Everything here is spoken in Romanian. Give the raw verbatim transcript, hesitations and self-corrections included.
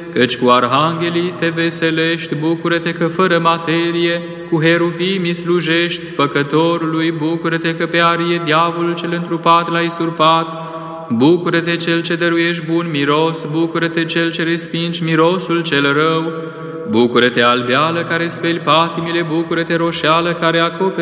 căci cu arhanghelii te veselești, bucură-te că fără materie, cu heruvimii slujești făcătorului, bucură-te că pe arie diavolul cel întrupat l-ai surpat, bucură-te cel ce dăruiești bun miros, bucură-te cel ce respingi mirosul cel rău, bucură-te albeală care speli patimile, bucură-te roșeală care acoperi